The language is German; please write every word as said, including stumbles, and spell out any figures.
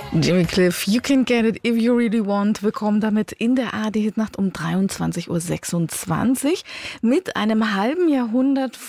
Jimmy Cliff, You Can Get It If You Really Want. Willkommen damit in der A R D-Hitnacht um dreiundzwanzig Uhr sechsundzwanzig mit einem halben Jahrhundert